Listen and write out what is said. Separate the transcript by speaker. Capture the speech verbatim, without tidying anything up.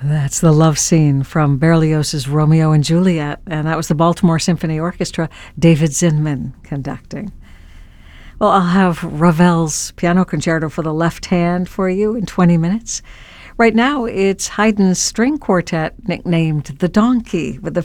Speaker 1: That's the love scene from Berlioz's Romeo and Juliet, and that was the Baltimore Symphony Orchestra, David Zinman conducting. Well, I'll have Ravel's Piano Concerto for the Left Hand for you in twenty minutes. Right now, it's Haydn's string quartet nicknamed The Donkey, with the